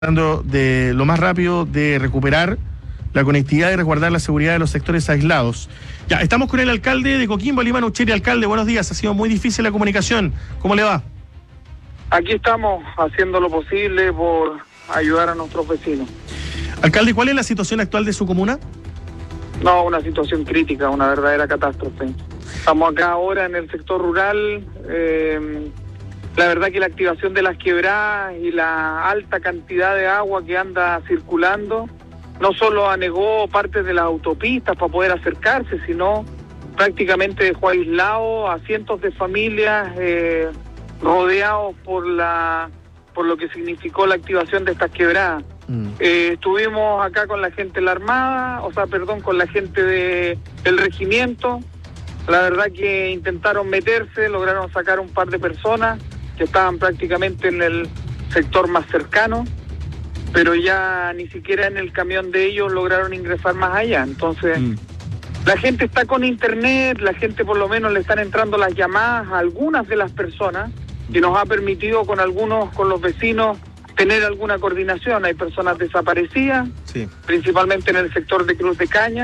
Tratando de lo más rápido de recuperar la conectividad y resguardar la seguridad de los sectores aislados. Ya, estamos con el alcalde de Coquimbo, Aníbal Ucheri. Alcalde, buenos días. Ha sido muy difícil la comunicación. ¿Cómo le va? Aquí estamos haciendo lo posible por ayudar a nuestros vecinos. Alcalde, ¿cuál es la situación actual de su comuna? No, una situación crítica, una verdadera catástrofe. Estamos acá ahora en el sector rural. La verdad que la activación de las quebradas y la alta cantidad de agua que anda circulando no solo anegó partes de las autopistas para poder acercarse, sino prácticamente dejó aislado a cientos de familias rodeados por lo que significó la activación de estas quebradas. Estuvimos acá con la gente de la Armada, con la gente del regimiento. La verdad que intentaron meterse, lograron sacar un par de personas que estaban prácticamente en el sector más cercano, pero ya ni siquiera en el camión de ellos lograron ingresar más allá. Entonces, la gente está con internet, la gente por lo menos le están entrando las llamadas a algunas de las personas y nos ha permitido con los vecinos, tener alguna coordinación. Hay personas desaparecidas, sí, principalmente en el sector de Cruz de Caña,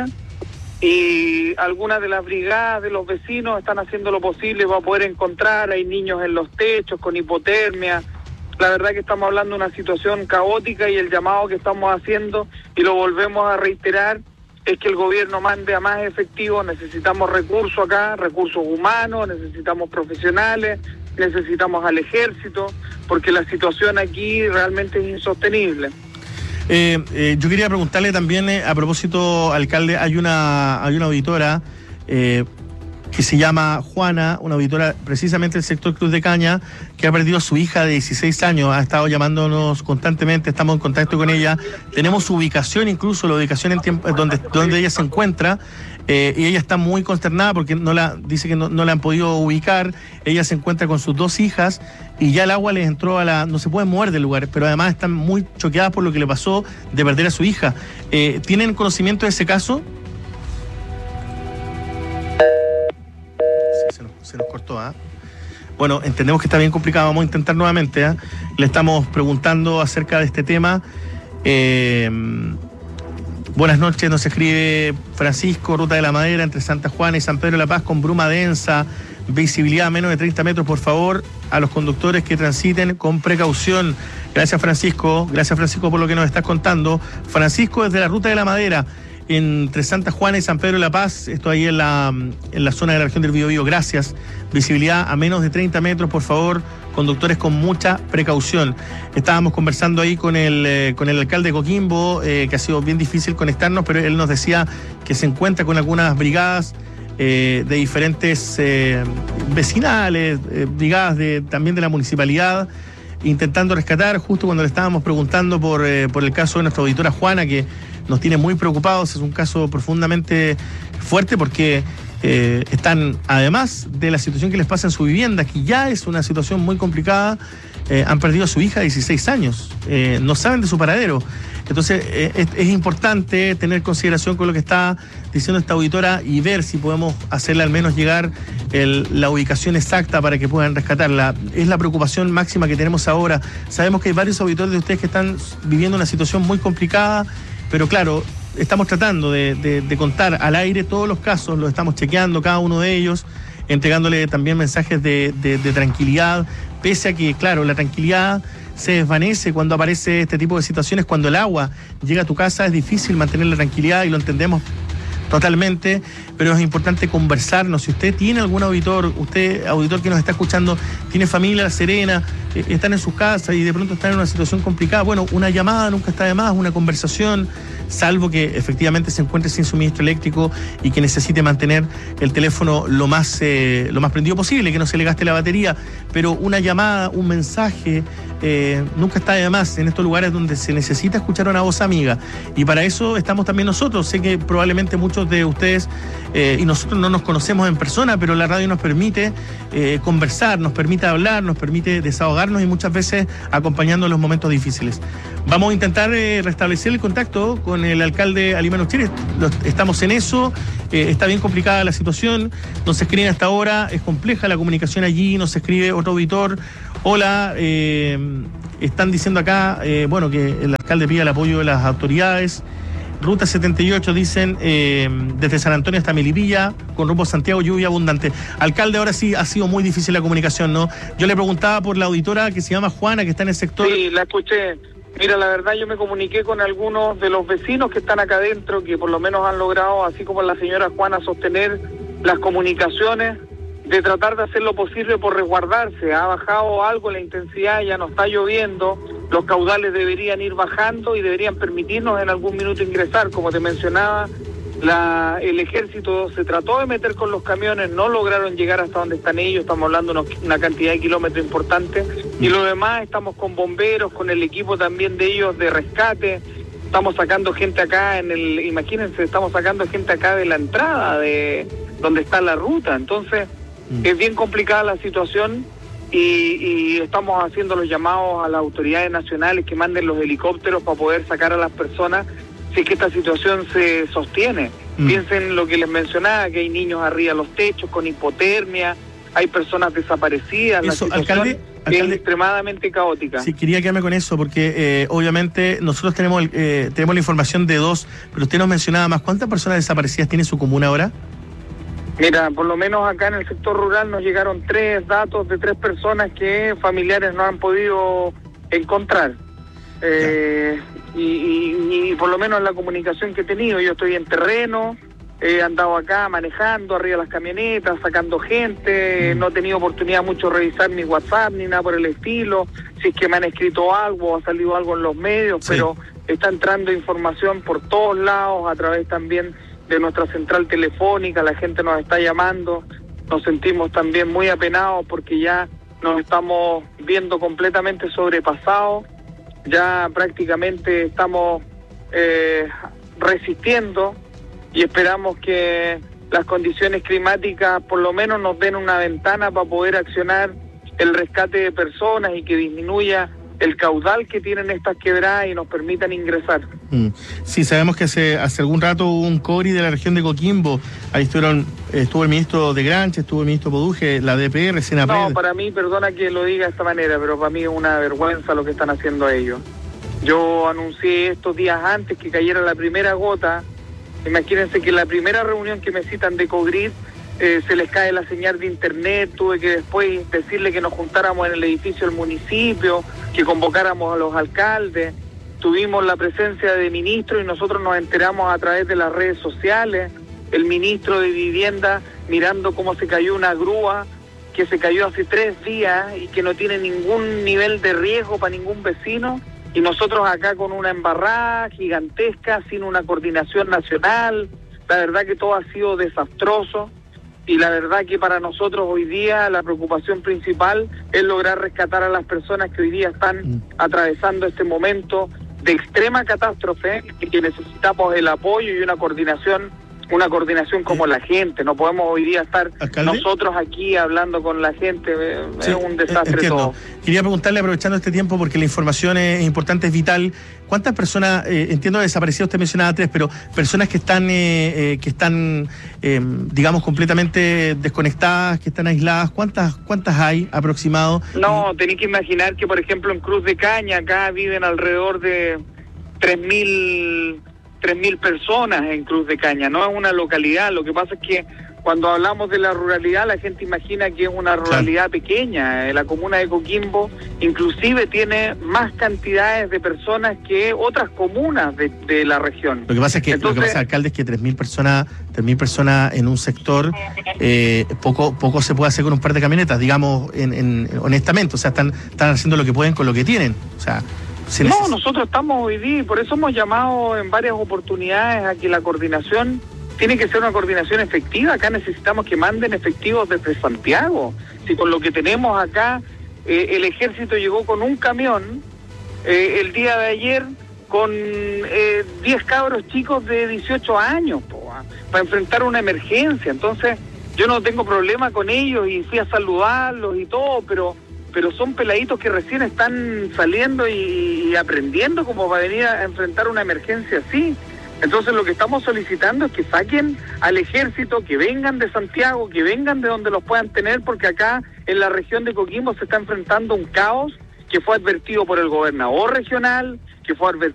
y algunas de las brigadas de los vecinos están haciendo lo posible para poder encontrar. Hay niños en los techos con hipotermia. La verdad que estamos hablando de una situación caótica, y el llamado que estamos haciendo, y lo volvemos a reiterar, es que el gobierno mande a más efectivos. Necesitamos recursos acá, recursos humanos, necesitamos profesionales, necesitamos al ejército, porque la situación aquí realmente es insostenible. Yo quería preguntarle también, a propósito, alcalde, hay una auditora que se llama Juana, una auditora precisamente del sector Cruz de Caña, que ha perdido a su hija de 16 años, ha estado llamándonos constantemente, estamos en contacto con ella, tenemos su ubicación, incluso la ubicación en tiempo donde ella se encuentra, y ella está muy consternada porque dice que no la han podido ubicar. Ella se encuentra con sus dos hijas y ya el agua les entró no se pueden mover del lugar, pero además están muy choqueadas por lo que le pasó de perder a su hija. ¿Tienen conocimiento de ese caso? Sí, se nos cortó, ¿ah? Bueno, entendemos que está bien complicado, vamos a intentar nuevamente, ¿ah? Le estamos preguntando acerca de este tema. Buenas noches, nos escribe Francisco, Ruta de la Madera entre Santa Juana y San Pedro de la Paz con bruma densa, visibilidad a menos de 30 metros, por favor, a los conductores que transiten con precaución. Gracias Francisco por lo que nos estás contando. Francisco desde la Ruta de la Madera, entre Santa Juana y San Pedro de la Paz, esto ahí en la zona de la región del Biobío. Gracias. Visibilidad a menos de 30 metros, por favor, conductores con mucha precaución. Estábamos conversando ahí con el alcalde de Coquimbo, que ha sido bien difícil conectarnos, pero él nos decía que se encuentra con algunas brigadas de diferentes vecinales, brigadas también de la municipalidad, intentando rescatar, justo cuando le estábamos preguntando por el caso de nuestra auditora Juana, que nos tiene muy preocupados. Es un caso profundamente fuerte porque están, además de la situación que les pasa en su vivienda, que ya es una situación muy complicada, han perdido a su hija de 16 años, no saben de su paradero. Entonces es importante tener consideración con lo que está diciendo esta auditora y ver si podemos hacerle al menos llegar la ubicación exacta para que puedan rescatarla. Es la preocupación máxima que tenemos ahora. Sabemos que hay varios auditores de ustedes que están viviendo una situación muy complicada, pero claro, estamos tratando de contar al aire todos los casos, los estamos chequeando cada uno de ellos, entregándole también mensajes de tranquilidad, pese a que, claro, la tranquilidad se desvanece cuando aparece este tipo de situaciones. Cuando el agua llega a tu casa es difícil mantener la tranquilidad, y lo entendemos totalmente, pero es importante conversarnos. Si usted tiene algún auditor, auditor que nos está escuchando, tiene familia en La Serena, están en sus casas y de pronto están en una situación complicada, bueno, una llamada nunca está de más, una conversación, salvo que efectivamente se encuentre sin suministro eléctrico y que necesite mantener el teléfono lo más prendido posible, que no se le gaste la batería, pero una llamada, un mensaje, nunca está de más en estos lugares donde se necesita escuchar una voz amiga, y para eso estamos también nosotros. Sé que probablemente muchos de ustedes y nosotros no nos conocemos en persona, pero la radio nos permite conversar, nos permite hablar, nos permite desahogarnos, y muchas veces acompañando en los momentos difíciles. Vamos a intentar restablecer el contacto con el alcalde Aníbal Ucheri. Estamos en eso. Está bien complicada la situación. Nos escriben hasta ahora, es compleja la comunicación allí. Nos escribe otro auditor: Hola, están diciendo acá, bueno, que el alcalde pide el apoyo de las autoridades. Ruta 78, dicen, desde San Antonio hasta Melipilla, con rumbo a Santiago, lluvia abundante. Alcalde, ahora sí ha sido muy difícil la comunicación, ¿no? Yo le preguntaba por la auditora que se llama Juana, que está en el sector. Sí, la escuché. Mira, la verdad yo me comuniqué con algunos de los vecinos que están acá adentro, que por lo menos han logrado, así como la señora Juana, sostener las comunicaciones, de tratar de hacer lo posible por resguardarse. Ha bajado algo la intensidad, ya no está lloviendo, los caudales deberían ir bajando y deberían permitirnos en algún minuto ingresar. Como te mencionaba, el ejército se trató de meter con los camiones, no lograron llegar hasta donde están ellos, estamos hablando de una cantidad de kilómetros importante, y lo demás estamos con bomberos, con el equipo también de ellos de rescate. Estamos sacando gente acá imagínense, estamos sacando gente acá de la entrada de donde está la ruta. Entonces es bien complicada la situación y estamos haciendo los llamados a las autoridades nacionales que manden los helicópteros para poder sacar a las personas si es que esta situación se sostiene. Piensen lo que les mencionaba, que hay niños arriba de los techos con hipotermia, hay personas desaparecidas. Eso, la situación alcalde, es extremadamente caótica. Sí, quería quedarme con eso porque obviamente nosotros tenemos la información de 2, pero usted nos mencionaba más. ¿Cuántas personas desaparecidas tiene su comuna ahora? Mira, por lo menos acá en el sector rural nos llegaron 3 datos de 3 personas que familiares no han podido encontrar. Y por lo menos la comunicación que he tenido, yo estoy en terreno, he andado acá manejando arriba de las camionetas, sacando gente, no he tenido oportunidad mucho de revisar mi WhatsApp ni nada por el estilo, si es que me han escrito algo o ha salido algo en los medios, sí. Pero está entrando información por todos lados, a través también de nuestra central telefónica, la gente nos está llamando, nos sentimos también muy apenados porque ya nos estamos viendo completamente sobrepasados, ya prácticamente estamos resistiendo y esperamos que las condiciones climáticas por lo menos nos den una ventana para poder accionar el rescate de personas y que disminuya el caudal que tienen estas quebradas y nos permitan ingresar. Sí, sabemos que hace algún rato hubo un CORI de la región de Coquimbo, ahí estuvo el ministro de Granche, estuvo el ministro Poduje, la DPR, Senapred. No, para mí, perdona que lo diga de esta manera, pero para mí es una vergüenza lo que están haciendo ellos. Yo anuncié estos días antes que cayera la primera gota. Imagínense que en la primera reunión que me citan de Cogrid, se les cae la señal de internet, tuve que después decirle que nos juntáramos en el edificio del municipio, que convocáramos a los alcaldes, tuvimos la presencia de ministros y nosotros nos enteramos a través de las redes sociales, el ministro de Vivienda mirando cómo se cayó una grúa, que se cayó hace 3 días y que no tiene ningún nivel de riesgo para ningún vecino, y nosotros acá con una embarrada gigantesca, sin una coordinación nacional. La verdad que todo ha sido desastroso. Y la verdad que para nosotros hoy día la preocupación principal es lograr rescatar a las personas que hoy día están atravesando este momento de extrema catástrofe y que necesitamos el apoyo y una coordinación como la gente. No podemos hoy día estar nosotros aquí hablando con la gente, sí, es un desastre. Entiendo. Todo. Quería preguntarle, aprovechando este tiempo, porque la información es importante, es vital, ¿cuántas personas, entiendo desaparecidas, usted mencionaba 3, pero personas que están digamos, completamente desconectadas, que están aisladas, ¿cuántas hay aproximado? No, tenéis que imaginar que, por ejemplo, en Cruz de Caña, acá viven alrededor de 3.000 personas en Cruz de Caña, no es una localidad. Lo que pasa es que cuando hablamos de la ruralidad, la gente imagina que es una ruralidad pequeña. La comuna de Coquimbo inclusive tiene más cantidades de personas que otras comunas de la región. Lo que pasa es que, alcalde, es que 3.000 personas en un sector, poco se puede hacer con un par de camionetas, digamos, honestamente. O sea, están haciendo lo que pueden con lo que tienen. O sea, no, nosotros estamos hoy día, y por eso hemos llamado en varias oportunidades a que la coordinación tiene que ser una coordinación efectiva. Acá necesitamos que manden efectivos desde Santiago. Si con lo que tenemos acá, el ejército llegó con un camión el día de ayer con 10 cabros chicos de 18 años para enfrentar una emergencia. Entonces, yo no tengo problema con ellos y fui a saludarlos y todo, pero son peladitos que recién están saliendo y aprendiendo cómo va a venir a enfrentar una emergencia así. Entonces lo que estamos solicitando es que saquen al ejército, que vengan de Santiago, que vengan de donde los puedan tener, porque acá en la región de Coquimbo se está enfrentando un caos que fue advertido por el gobernador regional, que fue advertido